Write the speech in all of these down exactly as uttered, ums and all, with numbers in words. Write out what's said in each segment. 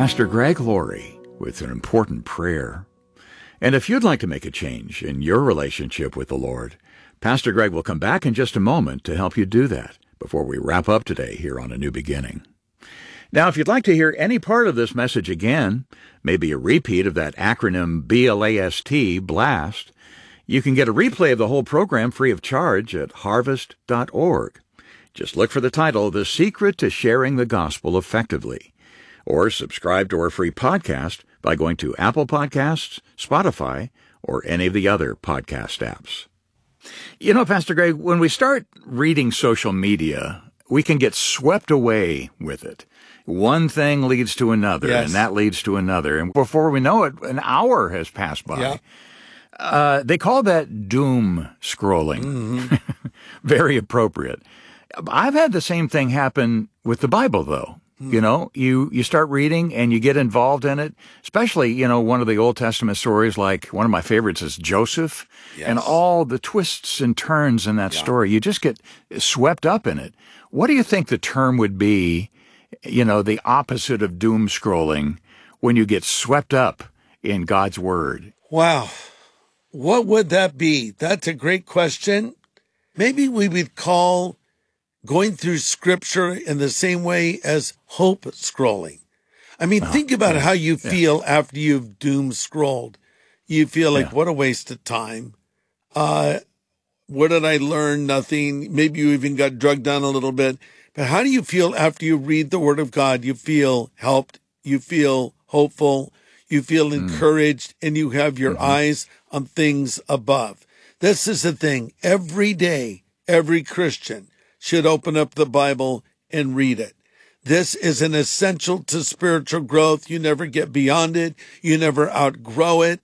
Pastor Greg Laurie with an important prayer. And if you'd like to make a change in your relationship with the Lord, Pastor Greg will come back in just a moment to help you do that before we wrap up today here on A New Beginning. Now, if you'd like to hear any part of this message again, maybe a repeat of that acronym B L A S T, BLAST, you can get a replay of the whole program free of charge at harvest dot org. Just look for the title, The Secret to Sharing the Gospel Effectively, or subscribe to our free podcast by going to Apple Podcasts, Spotify, or any of the other podcast apps. You know, Pastor Greg, when we start reading social media, we can get swept away with it. One thing leads to another, yes. and that leads to another. And before we know it, an hour has passed by. Yeah. Uh, they call that doom scrolling. Mm-hmm. Very appropriate. I've had the same thing happen with the Bible, though. Mm. You know, you, you start reading and you get involved in it, especially, you know, one of the Old Testament stories, like one of my favorites is Joseph, yes. and all the twists and turns in that yeah. story. You just get swept up in it. What do you think the term would be, you know, the opposite of doom scrolling, when you get swept up in God's Word? Wow. What would that be? That's a great question. Maybe we would call going through Scripture in the same way as hope scrolling. I mean, oh, think about yeah, how you feel yeah. after you've doom scrolled. You feel like, yeah. what a waste of time. Uh, what did I learn? Nothing. Maybe you even got drugged down a little bit. But how do you feel after you read the Word of God? You feel helped. You feel hopeful. You feel mm. encouraged, and you have your mm-hmm. eyes on things above. This is the thing. Every day, every Christian should open up the Bible and read it. This is an essential to spiritual growth. You never get beyond it. You never outgrow it.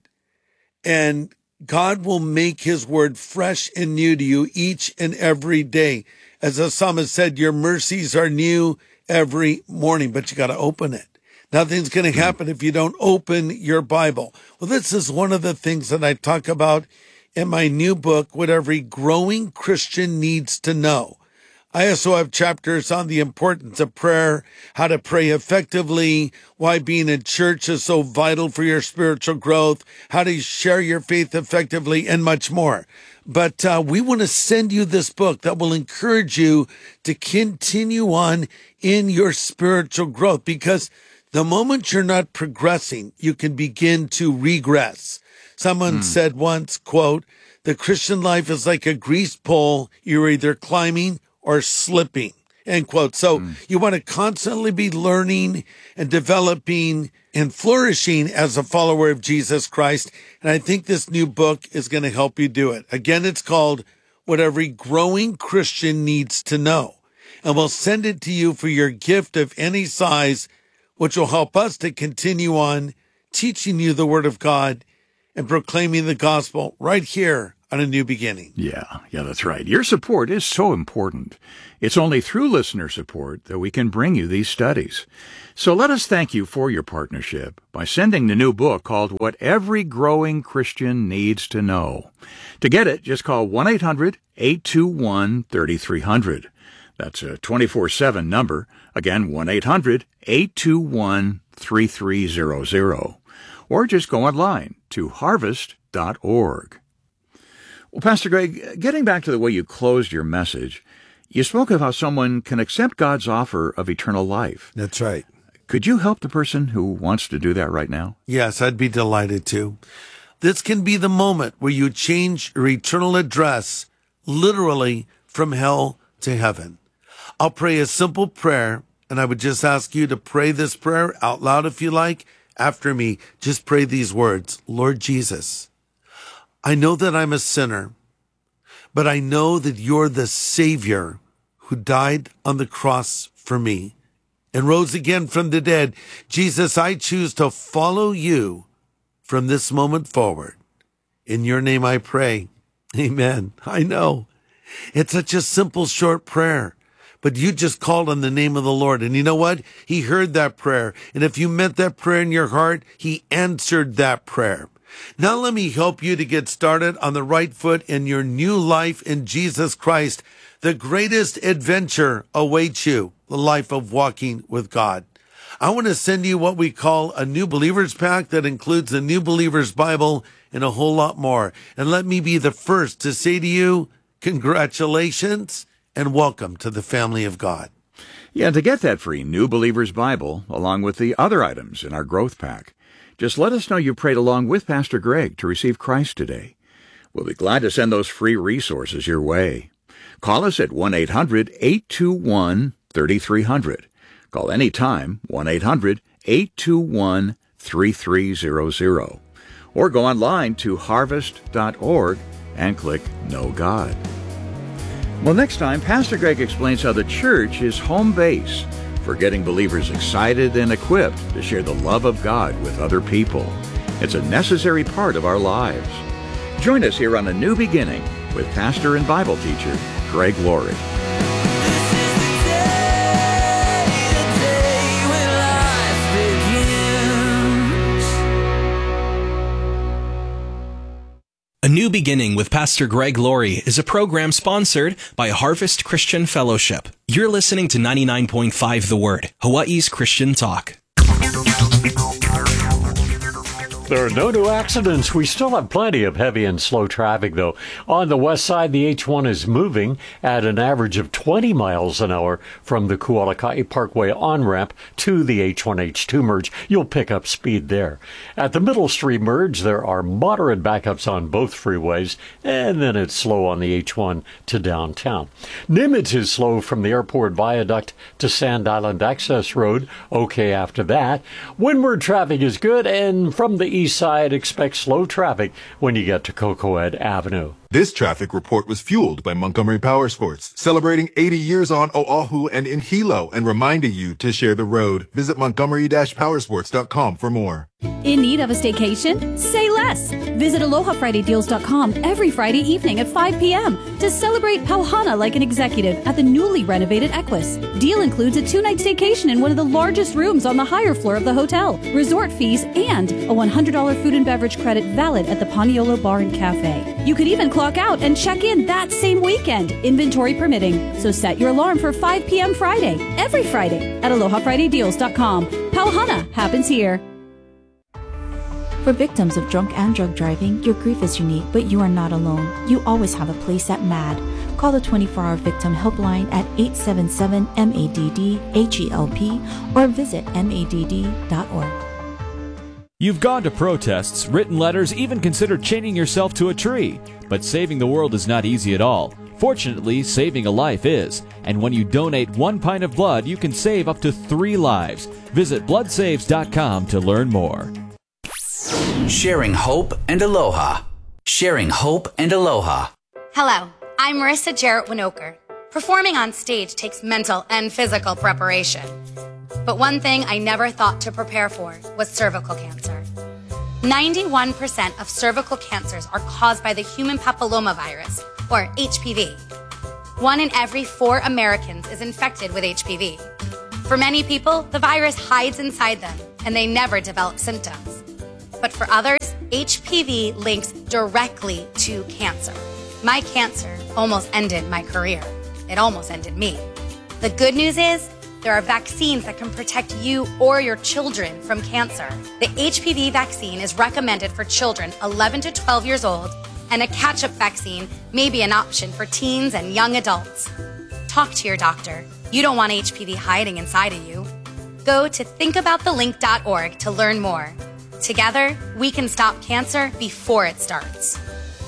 And God will make his word fresh and new to you each and every day. As the psalmist said, your mercies are new every morning, but you got to open it. Nothing's going to happen if you don't open your Bible. Well, this is one of the things that I talk about in my new book, What Every Growing Christian Needs to Know. I also have chapters on the importance of prayer, how to pray effectively, why being in church is so vital for your spiritual growth, how to share your faith effectively, and much more. But uh, we want to send you this book that will encourage you to continue on in your spiritual growth, because the moment you're not progressing, you can begin to regress. Someone mm. said once, quote, the Christian life is like a greased pole. You're either climbing or slipping, end quote. So mm. you want to constantly be learning and developing and flourishing as a follower of Jesus Christ. And I think this new book is going to help you do it. Again, it's called What Every Growing Christian Needs to Know. And we'll send it to you for your gift of any size, which will help us to continue on teaching you the Word of God and proclaiming the gospel right here on A New Beginning. Yeah, yeah, that's right. Your support is so important. It's only through listener support that we can bring you these studies. So let us thank you for your partnership by sending the new book called What Every Growing Christian Needs to Know. To get it, just call one eight hundred eight two one three three zero zero. That's a twenty-four seven number. Again, one eight hundred eight two one three three zero zero. Or just go online to harvest dot org. Well, Pastor Greg, getting back to the way you closed your message, you spoke of how someone can accept God's offer of eternal life. That's right. Could you help the person who wants to do that right now? Yes, I'd be delighted to. This can be the moment where you change your eternal address, literally from hell to heaven. I'll pray a simple prayer, and I would just ask you to pray this prayer out loud if you like. After me, just pray these words. Lord Jesus, I know that I'm a sinner, but I know that you're the Savior who died on the cross for me and rose again from the dead. Jesus, I choose to follow you from this moment forward. In your name I pray. Amen. I know. It's such a simple, short prayer. But you just called on the name of the Lord. And you know what? He heard that prayer. And if you meant that prayer in your heart, he answered that prayer. Now let me help you to get started on the right foot in your new life in Jesus Christ. The greatest adventure awaits you, the life of walking with God. I want to send you what we call a New Believers Pack that includes the New Believers Bible and a whole lot more. And let me be the first to say to you, congratulations and welcome to the family of God. Yeah, to get that free New Believers Bible, along with the other items in our Growth Pack, just let us know you prayed along with Pastor Greg to receive Christ today. We'll be glad to send those free resources your way. Call us at one eight hundred eight two one three three zero zero. Call anytime, one eight hundred eight two one three three zero zero. Or go online to harvest dot org and click Know God. Well, next time, Pastor Greg explains how the church is home base for getting believers excited and equipped to share the love of God with other people. It's a necessary part of our lives. Join us here on A New Beginning with pastor and Bible teacher Greg Laurie. A New Beginning with Pastor Greg Laurie is a program sponsored by Harvest Christian Fellowship. You're listening to ninety-nine point five The Word, Hawaii's Christian talk. There are no new accidents. We still have plenty of heavy and slow traffic, though. On the west side, the H one is moving at an average of twenty miles an hour from the Kualakai Parkway on-ramp to the H one H two merge. You'll pick up speed there. At the Middle Street merge, there are moderate backups on both freeways, and then it's slow on the H one to downtown. Nimitz is slow from the airport viaduct to Sand Island Access Road. Okay after that. Windward traffic is good, and from the east side, expect slow traffic when you get to Cocoed Avenue. This traffic report was fueled by Montgomery Powersports, celebrating eighty years on Oahu and in Hilo and reminding you to share the road. Visit montgomery dash powersports dot com for more. In need of a staycation? Say less. Visit aloha friday deals dot com every Friday evening at five p.m. to celebrate Pauhana like an executive at the newly renovated Equus. Deal includes a two-night staycation in one of the largest rooms on the higher floor of the hotel, resort fees, and a one hundred dollars food and beverage credit valid at the Paniolo Bar and Cafe. You could even clock out and check in that same weekend, inventory permitting. So set your alarm for five p.m. Friday, every Friday at aloha friday deals dot com. Pauhana happens here. For victims of drunk and drug driving, your grief is unique, but you are not alone. You always have a place at MADD. Call the twenty-four hour Victim Helpline at eight seven seven M A D D H E L P or visit M A D D dot org. You've gone to protests, written letters, even considered chaining yourself to a tree. But saving the world is not easy at all. Fortunately, saving a life is. And when you donate one pint of blood, you can save up to three lives. Visit blood saves dot com to learn more. Sharing hope and aloha. Sharing hope and aloha. Hello, I'm Marissa Jarrett Winokur. Performing on stage takes mental and physical preparation. But one thing I never thought to prepare for was cervical cancer. ninety-one percent of cervical cancers are caused by the human papillomavirus, or H P V. One in every four Americans is infected with H P V. For many people, the virus hides inside them, and they never develop symptoms. But for others, H P V links directly to cancer. My cancer almost ended my career. It almost ended me. The good news is, there are vaccines that can protect you or your children from cancer. The H P V vaccine is recommended for children eleven to twelve years old, and a catch-up vaccine may be an option for teens and young adults. Talk to your doctor. You don't want H P V hiding inside of you. Go to think about the link dot org to learn more. Together, we can stop cancer before it starts.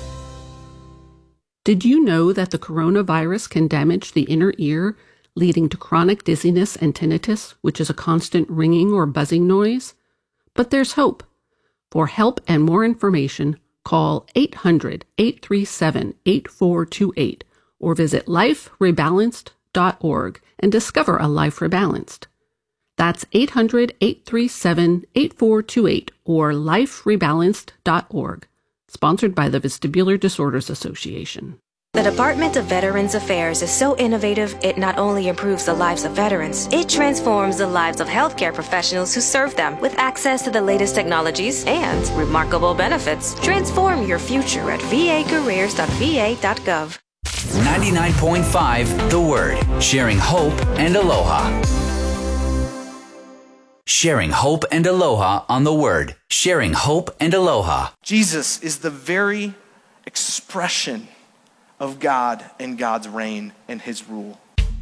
Did you know that the coronavirus can damage the inner ear, leading to chronic dizziness and tinnitus, which is a constant ringing or buzzing noise? But there's hope. For help and more information, call eight hundred, eight three seven, eight four two eight or visit life rebalanced dot org and discover a life rebalanced. That's eight hundred, eight three seven, eight four two eight or life rebalanced dot org. Sponsored by the Vestibular Disorders Association. The Department of Veterans Affairs is so innovative, it not only improves the lives of veterans, it transforms the lives of healthcare professionals who serve them with access to the latest technologies and remarkable benefits. Transform your future at v a careers dot v a dot gov. ninety-nine point five The Word. Sharing hope and aloha. Sharing hope and aloha on the Word. Sharing hope and aloha. Jesus is the very expression of God and God's reign and his rule.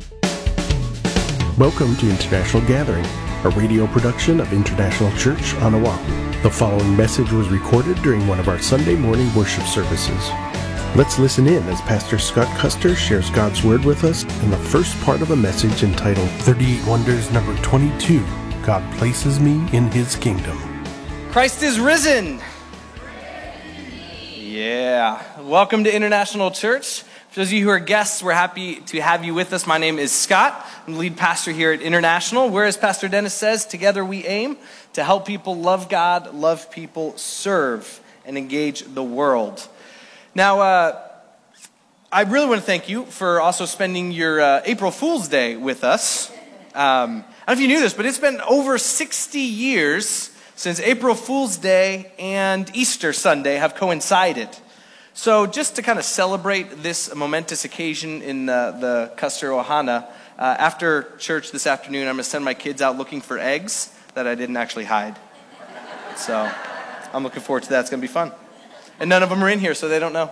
Welcome to International Gathering, a radio production of International Church on Oahu. The following message was recorded during one of our Sunday morning worship services. Let's listen in as Pastor Scott Custer shares God's Word with us in the first part of a message entitled thirty-eight Wonders number twenty-two, God Places Me in His Kingdom. Christ is risen! Yeah. Welcome to International Church. For those of you who are guests, we're happy to have you with us. My name is Scott. I'm the lead pastor here at International, where, as Pastor Dennis says, together we aim to help people love God, love people, serve, and engage the world. Now, uh, I really want to thank you for also spending your uh, April Fool's Day with us. Um, I don't know if you knew this, but it's been over sixty years since April Fool's Day and Easter Sunday have coincided. So just to kind of celebrate this momentous occasion in uh, the Custer Ohana, uh, after church this afternoon, I'm going to send my kids out looking for eggs that I didn't actually hide. So I'm looking forward to that. It's going to be fun. And none of them are in here, so they don't know.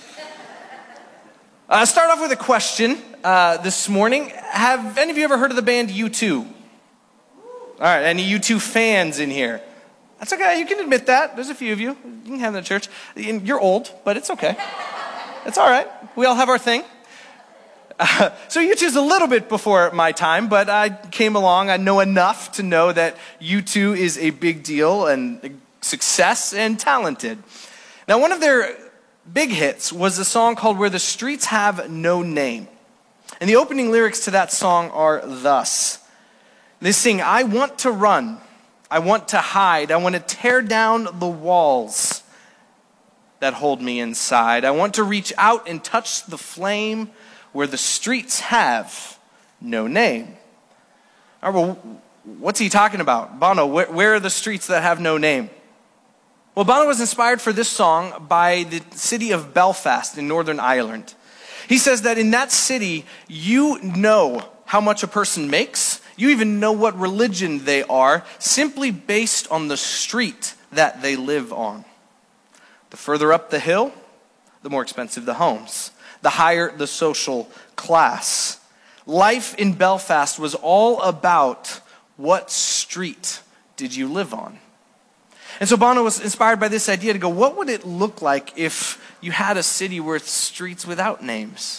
Uh, start off with a question uh, this morning. Have any of you ever heard of the band U two? All right, any U two fans in here? That's okay, you can admit that. There's a few of you. You can have that at church. You're old, but it's okay. It's all right. We all have our thing. Uh, so U two is a little bit before my time, but I came along. I know enough to know that U two is a big deal and a success and talented. Now, one of their big hits was a song called Where the Streets Have No Name. And the opening lyrics to that song are thus. They sing, I want to run. I want to hide. I want to tear down the walls that hold me inside. I want to reach out and touch the flame where the streets have no name. All right, well, what's he talking about? Bono, where, where are the streets that have no name? Well, Bono was inspired for this song by the city of Belfast in Northern Ireland. He says that in that city, you know how much a person makes. You even know what religion they are, simply based on the street that they live on. The further up the hill, the more expensive the homes. The higher the social class. Life in Belfast was all about what street did you live on. And so Bono was inspired by this idea to go, what would it look like if you had a city with streets without names?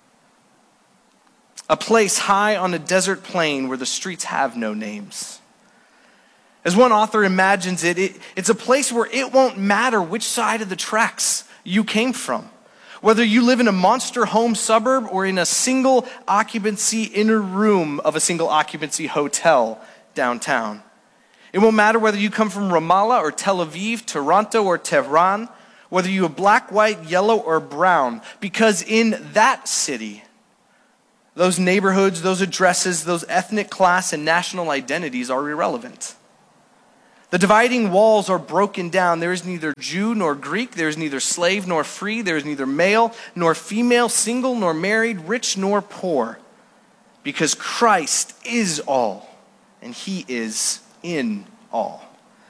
A place high on a desert plain where the streets have no names. As one author imagines it, it, it's a place where it won't matter which side of the tracks you came from. Whether you live in a monster home suburb or in a single occupancy inner room of a single occupancy hotel downtown. It won't matter whether you come from Ramallah or Tel Aviv, Toronto or Tehran, whether you are black, white, yellow, or brown, because in that city, those neighborhoods, those addresses, those ethnic class and national identities are irrelevant. The dividing walls are broken down. There is neither Jew nor Greek. There is neither slave nor free. There is neither male nor female, single nor married, rich nor poor. Because Christ is all, and he is in all.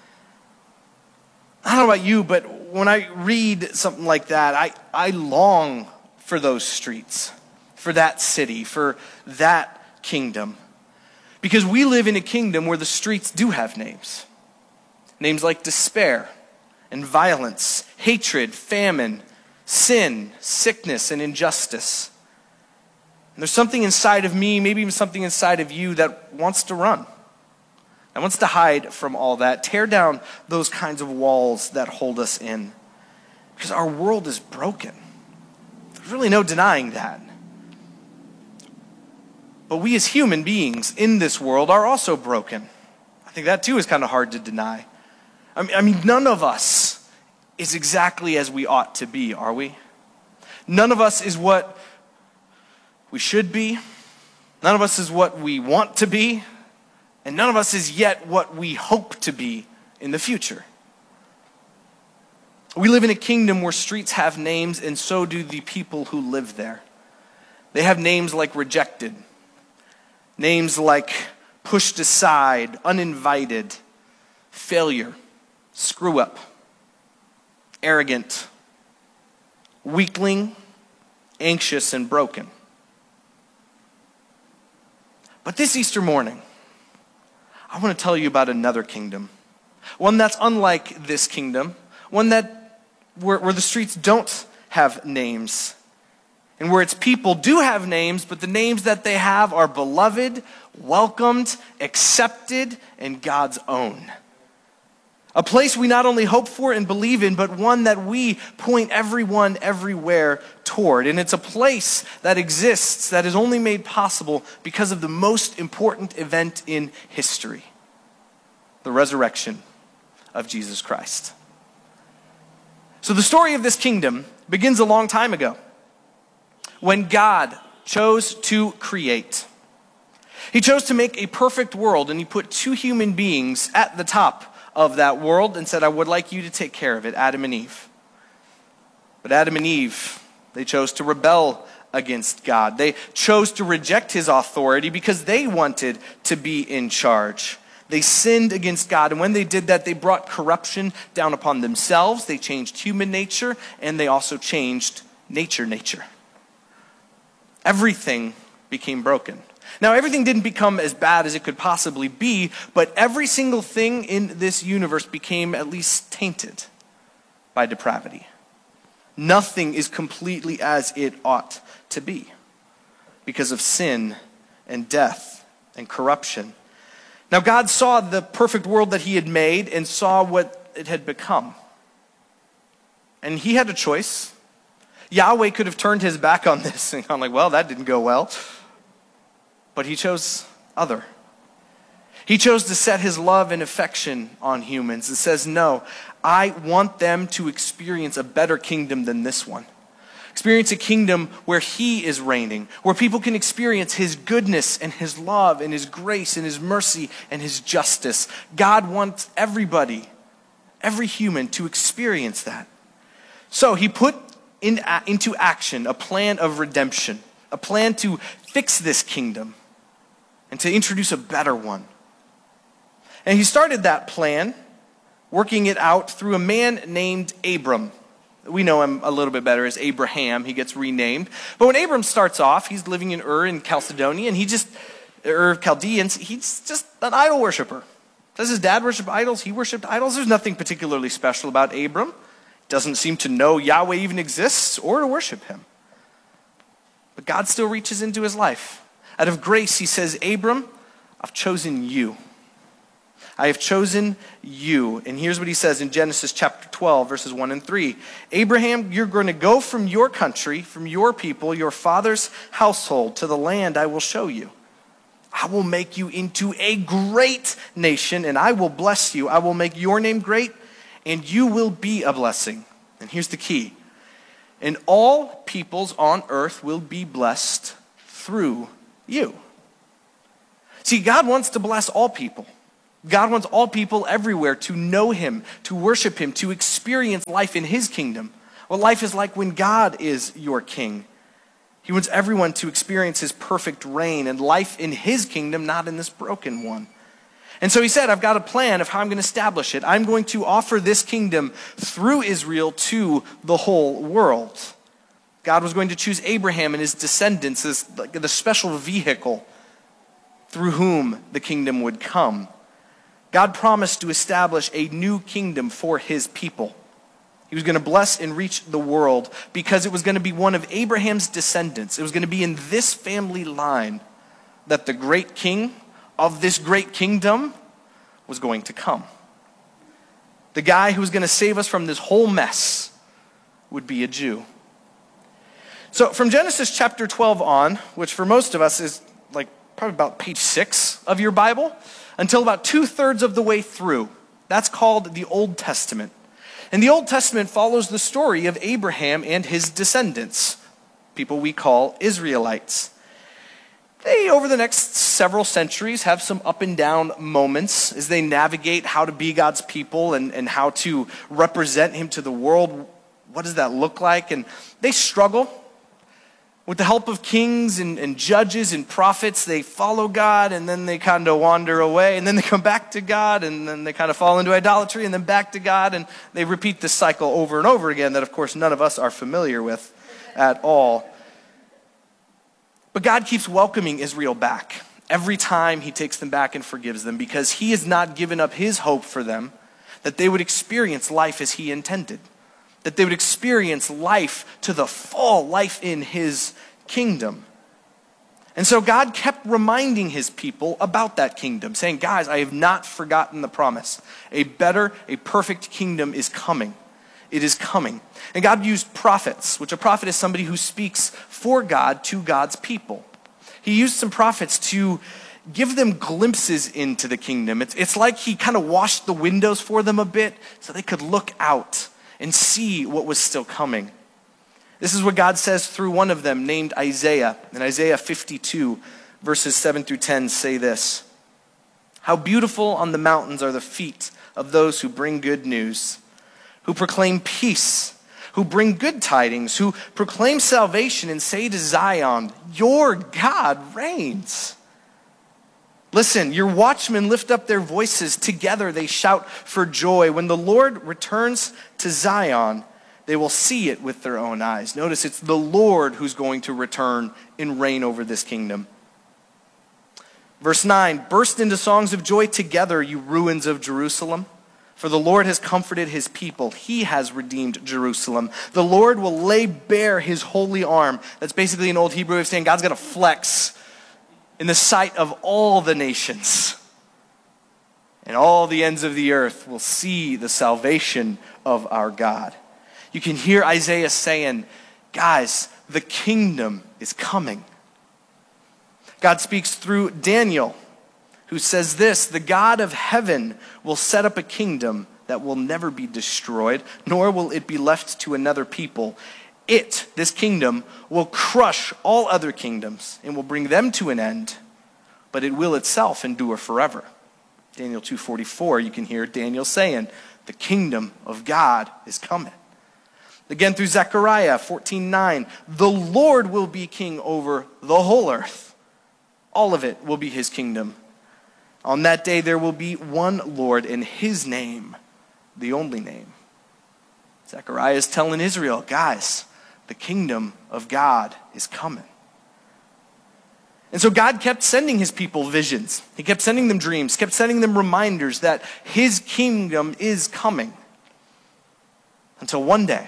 I don't know about you, but when I read something like that, I, I long for those streets, for that city, for that kingdom. Because we live in a kingdom where the streets do have names. Names like despair and violence, hatred, famine, sin, sickness, and injustice. And there's something inside of me, maybe even something inside of you that wants to run. That wants to hide from all that. Tear down those kinds of walls that hold us in. Because our world is broken. There's really no denying that. But we as human beings in this world are also broken. I think that too is kind of hard to deny. I mean, I mean, none of us is exactly as we ought to be, are we? None of us is what we should be. None of us is what we want to be. And none of us is yet what we hope to be in the future. We live in a kingdom where streets have names, and so do the people who live there. They have names like rejected, names like pushed aside, uninvited, failure, screw up, arrogant, weakling, anxious, and broken. But this Easter morning, I want to tell you about another kingdom, one that's unlike this kingdom, one that where, where the streets don't have names, and where its people do have names, but the names that they have are beloved, welcomed, accepted, and God's own. A place we not only hope for and believe in, but one that we point everyone everywhere toward. And it's a place that exists that is only made possible because of the most important event in history, the resurrection of Jesus Christ. So the story of this kingdom begins a long time ago, when God chose to create. He chose to make a perfect world, and he put two human beings at the top of that world and said, I would like you to take care of it, Adam and Eve. But Adam and Eve, they chose to rebel against God. They chose to reject his authority because they wanted to be in charge. They sinned against God, and when they did that, they brought corruption down upon themselves. They changed human nature, and they also changed nature nature. Everything became broken. Now, everything didn't become as bad as it could possibly be, but every single thing in this universe became at least tainted by depravity. Nothing is completely as it ought to be because of sin and death and corruption. Now, God saw the perfect world that he had made and saw what it had become. And he had a choice. Yahweh could have turned his back on this and gone like, well, that didn't go well. But he chose other. He chose to set his love and affection on humans. It says, no, I want them to experience a better kingdom than this one. Experience a kingdom where he is reigning, where people can experience his goodness and his love and his grace and his mercy and his justice. God wants everybody, every human, to experience that. So he put in, into action a plan of redemption, a plan to fix this kingdom and to introduce a better one. And he started that plan, working it out through a man named Abram. We know him a little bit better as Abraham. He gets renamed. But when Abram starts off, he's living in Ur in Chalcedon, and he just, Ur of Chaldeans, he's just an idol worshiper. Does his dad worship idols? He worshiped idols. There's nothing particularly special about Abram. Doesn't seem to know Yahweh even exists or to worship him. But God still reaches into his life. Out of grace, he says, Abram, I've chosen you. I have chosen you. And here's what he says in Genesis chapter twelve, verses one and three. Abraham, you're going to go from your country, from your people, your father's household, to the land I will show you. I will make you into a great nation, and I will bless you. I will make your name great, and you will be a blessing. And here's the key. And all peoples on earth will be blessed through you. See, God wants to bless all people. God wants all people everywhere to know him, to worship him, to experience life in his kingdom. What life is like when God is your king. He wants everyone to experience his perfect reign and life in his kingdom, not in this broken one. And so he said, I've got a plan of how I'm going to establish it. I'm going to offer this kingdom through Israel to the whole world. God was going to choose Abraham and his descendants as like the special vehicle through whom the kingdom would come. God promised to establish a new kingdom for his people. He was going to bless and reach the world because it was going to be one of Abraham's descendants. It was going to be in this family line that the great king of this great kingdom was going to come. The guy who was going to save us from this whole mess would be a Jew. So from Genesis chapter twelve on, which for most of us is like probably about page six of your Bible, until about two-thirds of the way through, that's called the Old Testament. And the Old Testament follows the story of Abraham and his descendants, people we call Israelites. They, over the next several centuries, have some up and down moments as they navigate how to be God's people and, and how to represent him to the world. What does that look like? And they struggle. With the help of kings and, and judges and prophets, they follow God, and then they kind of wander away, and then they come back to God, and then they kind of fall into idolatry, and then back to God, and they repeat this cycle over and over again that, of course, none of us are familiar with at all. But God keeps welcoming Israel back every time he takes them back and forgives them, because he has not given up his hope for them that they would experience life as he intended, that they would experience life to the full, life in his kingdom. And so God kept reminding his people about that kingdom, saying, guys, I have not forgotten the promise. A better, a perfect kingdom is coming. It is coming. And God used prophets, which a prophet is somebody who speaks for God to God's people. He used some prophets to give them glimpses into the kingdom. It's, it's like he kind of washed the windows for them a bit so they could look out and see what was still coming. This is what God says through one of them named Isaiah. In Isaiah fifty-two, verses seven through ten say this: "How beautiful on the mountains are the feet of those who bring good news, who proclaim peace, who bring good tidings, who proclaim salvation and say to Zion, your God reigns. Listen, your watchmen lift up their voices. Together they shout for joy. When the Lord returns to Zion, they will see it with their own eyes." Notice it's the Lord who's going to return and reign over this kingdom. Verse nine, "Burst into songs of joy together, you ruins of Jerusalem. For the Lord has comforted his people. He has redeemed Jerusalem. The Lord will lay bare his holy arm." That's basically an old Hebrew way of saying God's going to flex in the sight of all the nations. And all the ends of the earth will see the salvation of our God. You can hear Isaiah saying, guys, the kingdom is coming. God speaks through Daniel, who says this: "The God of heaven will set up a kingdom that will never be destroyed, nor will it be left to another people. It, this kingdom, will crush all other kingdoms and will bring them to an end, but it will itself endure forever." Daniel two forty-four, you can hear Daniel saying, the kingdom of God is coming. Again through Zechariah fourteen nine, "The Lord will be king over the whole earth. All of it will be his kingdom. On that day there will be one Lord, and his name, the only name." Zechariah is telling Israel, guys, the kingdom of God is coming. And so God kept sending his people visions. He kept sending them dreams, kept sending them reminders that his kingdom is coming. Until one day,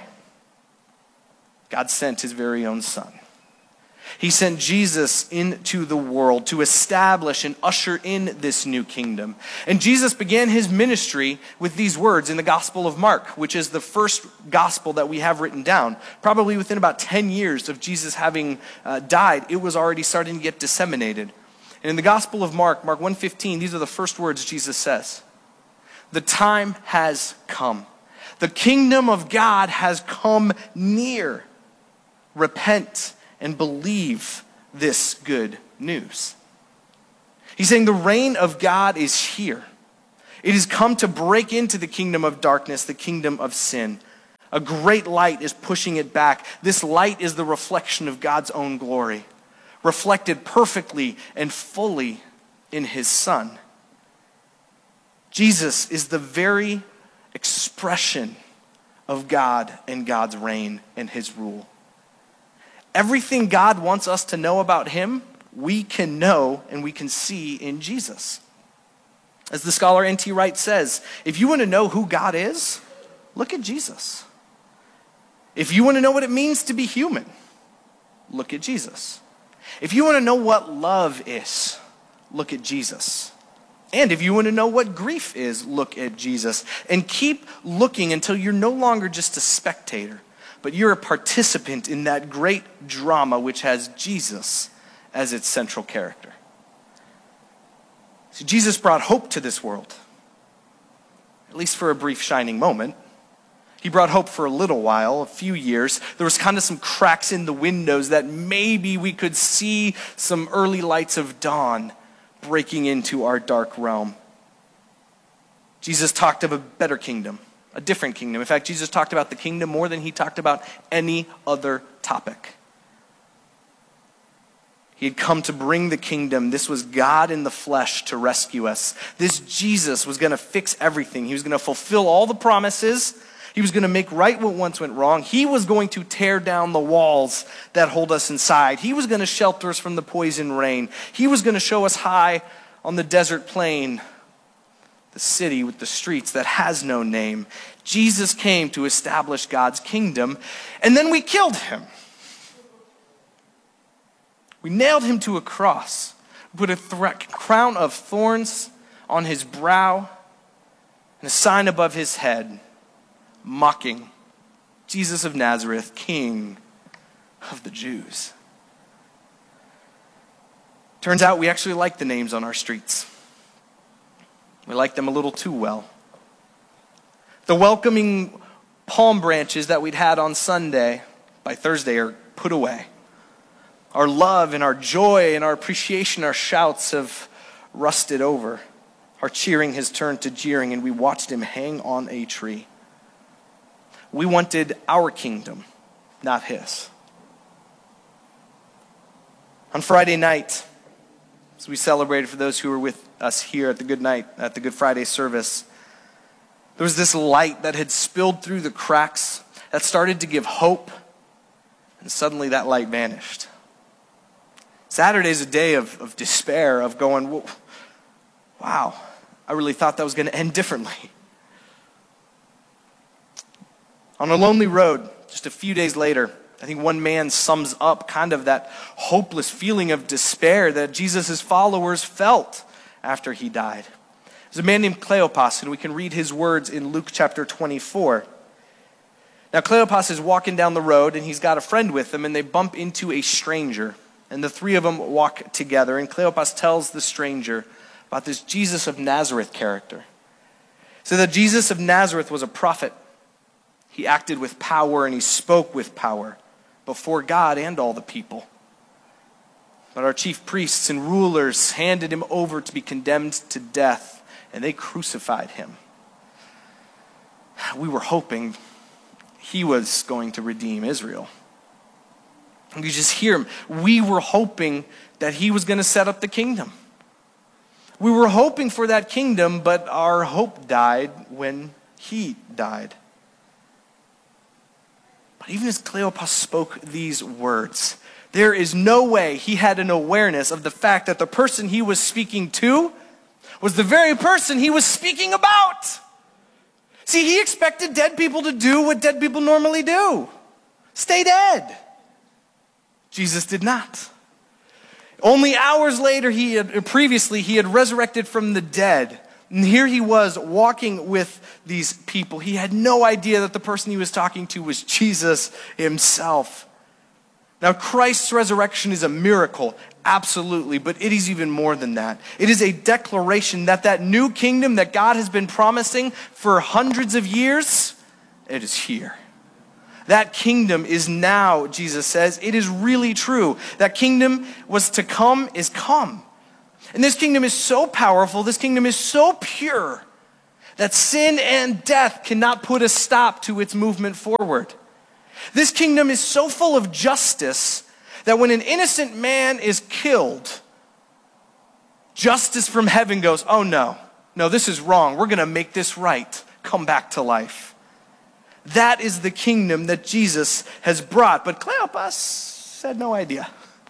God sent his very own son. He sent Jesus into the world to establish and usher in this new kingdom. And Jesus began his ministry with these words in the Gospel of Mark, which is the first gospel that we have written down. Probably within about ten years of Jesus having uh, died, it was already starting to get disseminated. And in the Gospel of Mark, Mark one fifteen, these are the first words Jesus says: "The time has come. The kingdom of God has come near. Repent and believe this good news." He's saying the reign of God is here. It has come to break into the kingdom of darkness, the kingdom of sin. A great light is pushing it back. This light is the reflection of God's own glory, reflected perfectly and fully in his Son. Jesus is the very expression of God and God's reign and his rule. Everything God wants us to know about him, we can know and we can see in Jesus. As the scholar N T Wright says, if you want to know who God is, look at Jesus. If you want to know what it means to be human, look at Jesus. If you want to know what love is, look at Jesus. And if you want to know what grief is, look at Jesus. And keep looking until you're no longer just a spectator, but you're a participant in that great drama which has Jesus as its central character. So Jesus brought hope to this world, at least for a brief shining moment. He brought hope for a little while, a few years. There was kind of some cracks in the windows that maybe we could see some early lights of dawn breaking into our dark realm. Jesus talked of a better kingdom, a different kingdom. In fact, Jesus talked about the kingdom more than he talked about any other topic. He had come to bring the kingdom. This was God in the flesh to rescue us. This Jesus was going to fix everything. He was going to fulfill all the promises. He was going to make right what once went wrong. He was going to tear down the walls that hold us inside. He was going to shelter us from the poison rain. He was going to show us high on the desert plain, the city with the streets that has no name. Jesus came to establish God's kingdom, and then we killed him. We nailed him to a cross. We put a th- crown of thorns on his brow and a sign above his head, mocking Jesus of Nazareth, King of the Jews. Turns out we actually like the names on our streets. We like them a little too well. The welcoming palm branches that we'd had on Sunday, by Thursday, are put away. Our love and our joy and our appreciation, our shouts have rusted over. Our cheering has turned to jeering, and we watched him hang on a tree. We wanted our kingdom, not his. On Friday night, as we celebrated for those who were with us here at the Good Night, at the Good Friday service, there was this light that had spilled through the cracks that started to give hope, and suddenly that light vanished. Saturday's a day of, of despair, of going, wow, I really thought that was going to end differently. On a lonely road, just a few days later, I think one man sums up kind of that hopeless feeling of despair that Jesus' followers felt after he died. There's a man named Cleopas, and we can read his words in Luke chapter twenty-four. Now, Cleopas is walking down the road, and he's got a friend with him, and they bump into a stranger. And the three of them walk together, and Cleopas tells the stranger about this Jesus of Nazareth character. So that Jesus of Nazareth was a prophet. He acted with power, and he spoke with power before God and all the people. But our chief priests and rulers handed him over to be condemned to death, and they crucified him. We were hoping he was going to redeem Israel. And you just hear him. We were hoping that he was going to set up the kingdom. We were hoping for that kingdom, but our hope died when he died. But even as Cleopas spoke these words, there is no way he had an awareness of the fact that the person he was speaking to was the very person he was speaking about. See, he expected dead people to do what dead people normally do. Stay dead. Jesus did not. Only hours later, he had, previously, he had resurrected from the dead. And here he was walking with these people. He had no idea that the person he was talking to was Jesus himself. Now, Christ's resurrection is a miracle, absolutely, but it is even more than that. It is a declaration that that new kingdom that God has been promising for hundreds of years, it is here. That kingdom is now, Jesus says. It is really true. That kingdom was to come is come. And this kingdom is so powerful, this kingdom is so pure, that sin and death cannot put a stop to its movement forward. This kingdom is so full of justice that when an innocent man is killed, justice from heaven goes, oh no, no, this is wrong. We're going to make this right. Come back to life. That is the kingdom that Jesus has brought. But Cleopas had no idea.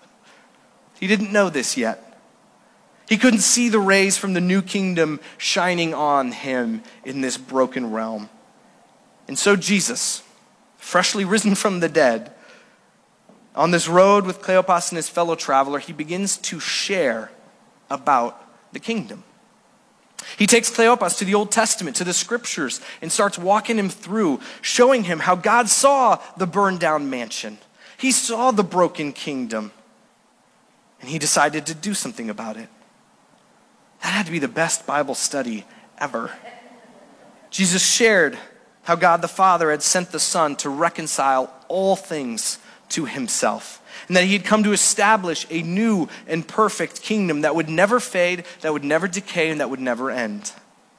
He didn't know this yet. He couldn't see the rays from the new kingdom shining on him in this broken realm. And so Jesus, freshly risen from the dead, on this road with Cleopas and his fellow traveler, he begins to share about the kingdom. He takes Cleopas to the Old Testament, to the scriptures, and starts walking him through, showing him how God saw the burned down mansion. He saw the broken kingdom, and he decided to do something about it. That had to be the best Bible study ever. Jesus shared how God the Father had sent the Son to reconcile all things to himself, and that he had come to establish a new and perfect kingdom that would never fade, that would never decay, and that would never end.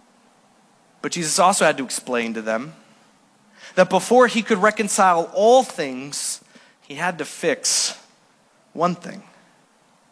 But Jesus also had to explain to them that before he could reconcile all things, he had to fix one thing.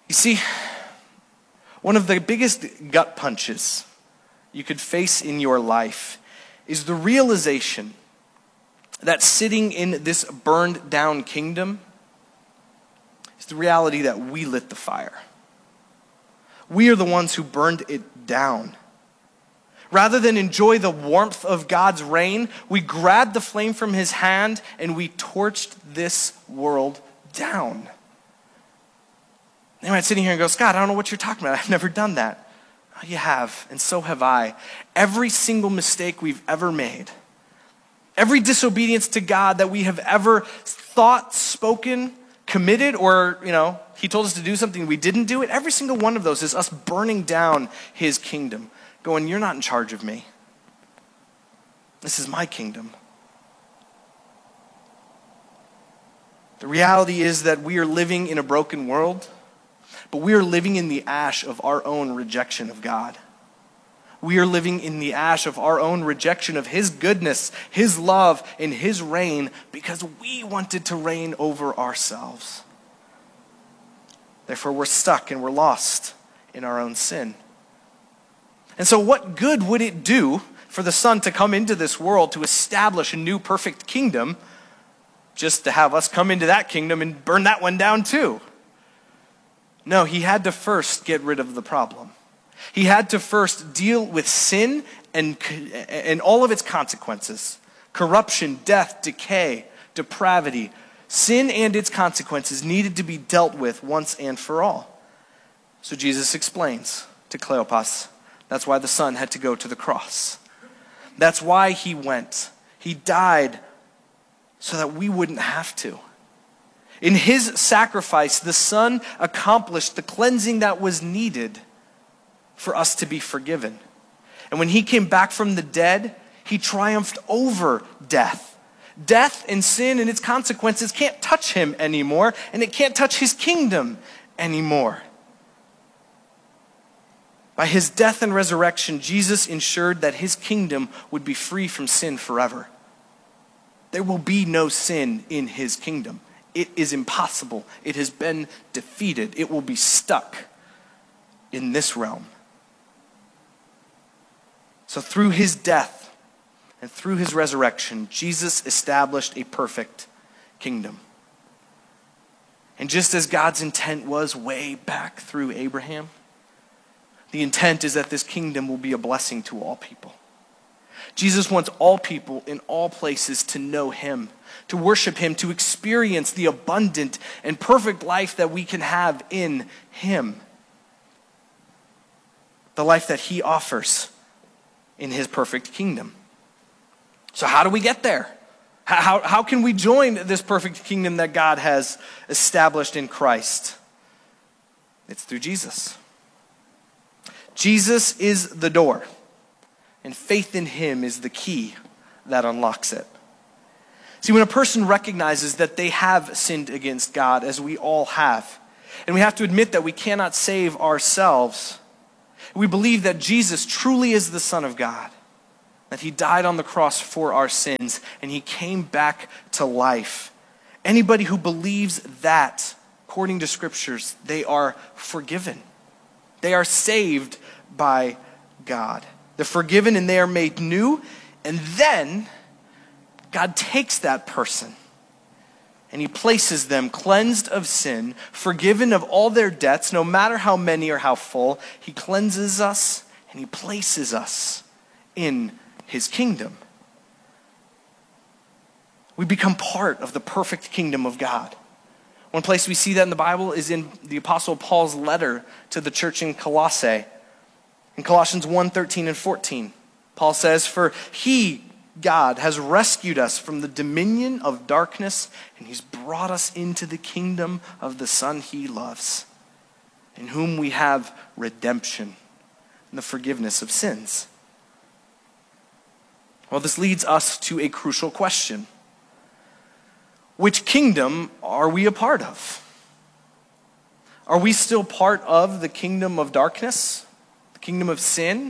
You see, one of the biggest gut punches you could face in your life is the realization that sitting in this burned down kingdom is the reality that we lit the fire. We are the ones who burned it down. Rather than enjoy the warmth of God's reign, we grabbed the flame from his hand and we torched this world down. You might sit here and go, Scott, I don't know what you're talking about. I've never done that. Oh, you have, and so have I. Every single mistake we've ever made, every disobedience to God that we have ever thought, spoken, committed, or, you know, he told us to do something, we didn't do it, every single one of those is us burning down his kingdom, going, you're not in charge of me. This is my kingdom. The reality is that we are living in a broken world, but we are living in the ash of our own rejection of God. We are living in the ash of our own rejection of his goodness, his love, and his reign because we wanted to reign over ourselves. Therefore, we're stuck and we're lost in our own sin. And so what good would it do for the Son to come into this world to establish a new perfect kingdom just to have us come into that kingdom and burn that one down too? No, he had to first get rid of the problem. He had to first deal with sin and, and all of its consequences. Corruption, death, decay, depravity. Sin and its consequences needed to be dealt with once and for all. So Jesus explains to Cleopas, that's why the Son had to go to the cross. That's why he went. He died so that we wouldn't have to. In his sacrifice, the Son accomplished the cleansing that was needed for us to be forgiven. And when he came back from the dead, he triumphed over death. Death and sin and its consequences can't touch him anymore, and it can't touch his kingdom anymore. By his death and resurrection, Jesus ensured that his kingdom would be free from sin forever. There will be no sin in his kingdom. It is impossible. It has been defeated. It will be stuck in this realm. So through his death and through his resurrection, Jesus established a perfect kingdom. And just as God's intent was way back through Abraham, the intent is that this kingdom will be a blessing to all people. Jesus wants all people in all places to know him, to worship him, to experience the abundant and perfect life that we can have in him. The life that he offers in his perfect kingdom. So how do we get there? How, how can we join this perfect kingdom that God has established in Christ? It's through Jesus. Jesus is the door, and faith in him is the key that unlocks it. See, when a person recognizes that they have sinned against God, as we all have, and we have to admit that we cannot save ourselves, we believe that Jesus truly is the Son of God, that he died on the cross for our sins, and he came back to life. Anybody who believes that, according to scriptures, they are forgiven. They are saved by God. They're forgiven and they are made new, and then God takes that person and he places them cleansed of sin, forgiven of all their debts, no matter how many or how full. He cleanses us and he places us in his kingdom. We become part of the perfect kingdom of God. One place we see that in the Bible is in the Apostle Paul's letter to the church in Colossae. In Colossians one, thirteen and fourteen, Paul says, "For he, God, has rescued us from the dominion of darkness, and he's brought us into the kingdom of the Son he loves, in whom we have redemption and the forgiveness of sins." Well, this leads us to a crucial question. Which kingdom are we a part of? Are we still part of the kingdom of darkness, the kingdom of sin?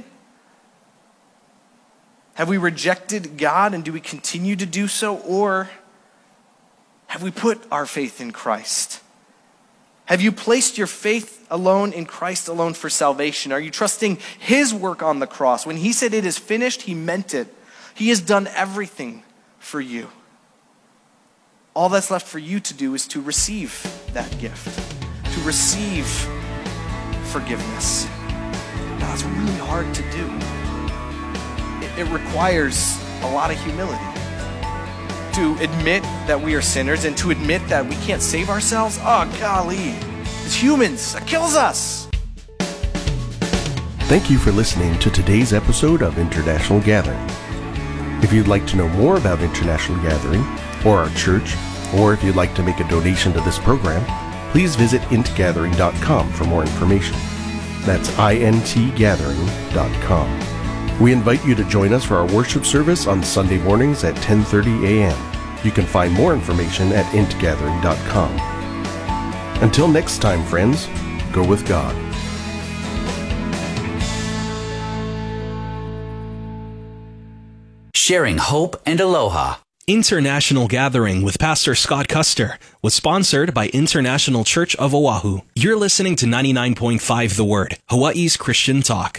Have we rejected God and do we continue to do so? Or have we put our faith in Christ Have you placed your faith alone in Christ alone for salvation? Are you trusting his work on the cross? When he said it is finished, he meant it. He has done everything for you. All that's left for you to do is to receive that gift, to receive forgiveness. Now, it's really hard to do. It, it requires a lot of humility. To admit that we are sinners and to admit that we can't save ourselves, oh golly, as humans, that kills us. Thank you for listening to today's episode of International Gathering. If you'd like to know more about International Gathering or our church, or if you'd like to make a donation to this program, please visit int gathering dot com for more information. That's int gathering dot com. We invite you to join us for our worship service on Sunday mornings at ten thirty a.m. You can find more information at int gathering dot com. Until next time, friends, go with God. Sharing hope and aloha. International Gathering with Pastor Scott Custer was sponsored by International Church of Oahu. You're listening to ninety-nine point five The Word, Hawaii's Christian talk.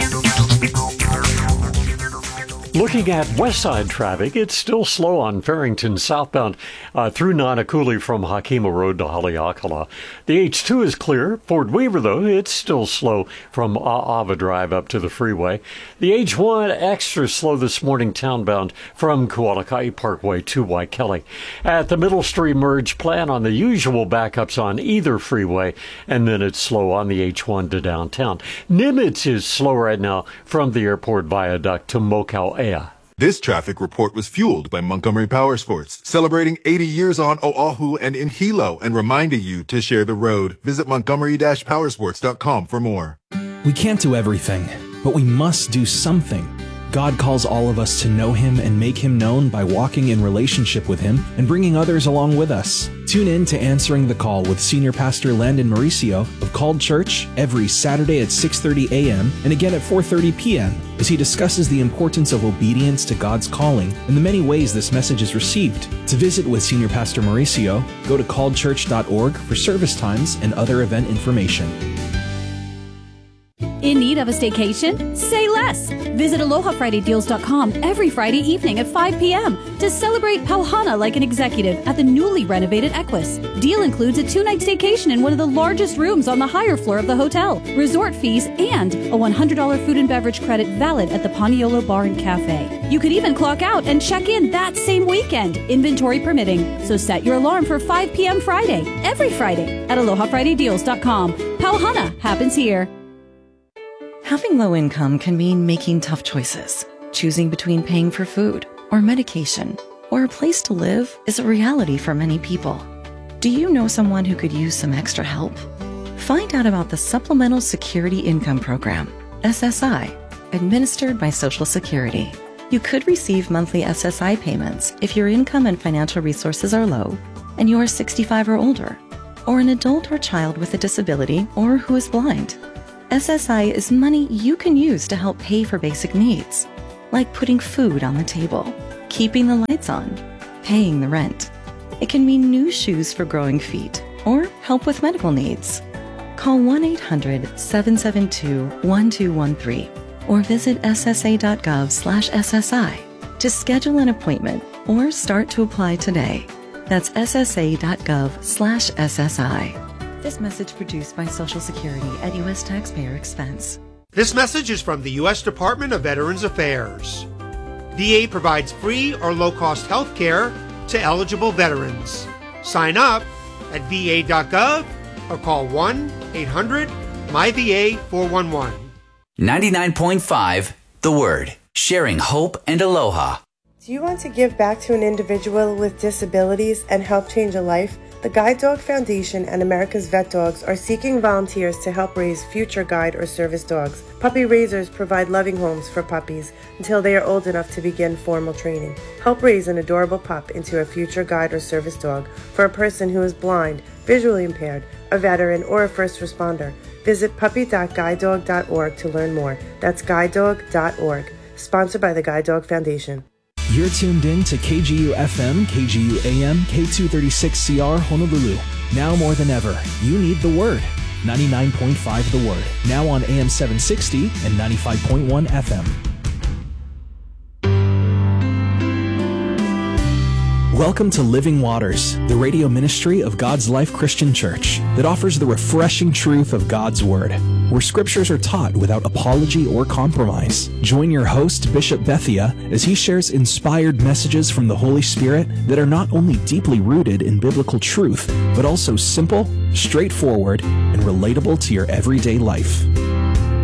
Looking at west side traffic, it's still slow on Farrington southbound uh, through Nanakuli from Hakima Road to Haleakala. The H two is clear. Fort Weaver, though, it's still slow from Ava Drive up to the freeway. The H one extra slow this morning townbound from Kualakai Parkway to Waikele. At the Middle Street merge, plan on the usual backups on either freeway, and then it's slow on the H one to downtown. Nimitz is slow right now from the airport viaduct to Mokau'ea. This traffic report was fueled by Montgomery Power Sports, celebrating eighty years on Oahu and in Hilo and reminding you to share the road. Visit montgomery dash powersports dot com for more. We can't do everything, but we must do something. God calls all of us to know him and make him known by walking in relationship with him and bringing others along with us. Tune in to Answering the Call with Senior Pastor Landon Mauricio of Called Church every Saturday at six thirty a.m. and again at four thirty p.m. as he discusses the importance of obedience to God's calling and the many ways this message is received. To visit with Senior Pastor Mauricio, go to called church dot org for service times and other event information. In need of a staycation? Say less! Visit aloha friday deals dot com every Friday evening at five p.m. to celebrate Pauhana like an executive at the newly renovated Equus. Deal includes a two-night staycation in one of the largest rooms on the higher floor of the hotel, resort fees, and a one hundred dollars food and beverage credit valid at the Paniolo Bar and Cafe. You could even clock out and check in that same weekend, inventory permitting. So set your alarm for five p.m. Friday, every Friday, at aloha friday deals dot com. Pauhana happens here. Having low income can mean making tough choices. Choosing between paying for food or medication or a place to live is a reality for many people. Do you know someone who could use some extra help? Find out about the Supplemental Security Income Program, S S I, administered by Social Security. You could receive monthly S S I payments if your income and financial resources are low and you are sixty-five or older, or an adult or child with a disability or who is blind. S S I is money you can use to help pay for basic needs, like putting food on the table, keeping the lights on, paying the rent. It can mean new shoes for growing feet or help with medical needs. Call one eight hundred seven seven two one two one three or visit s s a dot gov slash s s i to schedule an appointment or start to apply today. That's s s a dot gov slash s s i. This message produced by Social Security at U S taxpayer expense. This message is from the U S Department of Veterans Affairs. V A provides free or low-cost health care to eligible veterans. Sign up at v a dot gov or call one eight hundred M Y V A four one one. ninety-nine point five The Word. Sharing hope and aloha. Do you want to give back to an individual with disabilities and help change a life? The Guide Dog Foundation and America's Vet Dogs are seeking volunteers to help raise future guide or service dogs. Puppy raisers provide loving homes for puppies until they are old enough to begin formal training. Help raise an adorable pup into a future guide or service dog for a person who is blind, visually impaired, a veteran, or a first responder. Visit puppy dot guide dog dot org to learn more. That's guide dog dot org. Sponsored by the Guide Dog Foundation. You're tuned in to K G U F M, K G U A M, K two thirty-six C R Honolulu, Now more than ever, you need the Word. ninety-nine point five The Word, now on A M seven sixty and ninety-five point one F M. Welcome to Living Waters, the radio ministry of God's Life Christian Church that offers the refreshing truth of God's Word, where scriptures are taught without apology or compromise. Join your host, Bishop Bethia, as he shares inspired messages from the Holy Spirit that are not only deeply rooted in biblical truth, but also simple, straightforward, and relatable to your everyday life.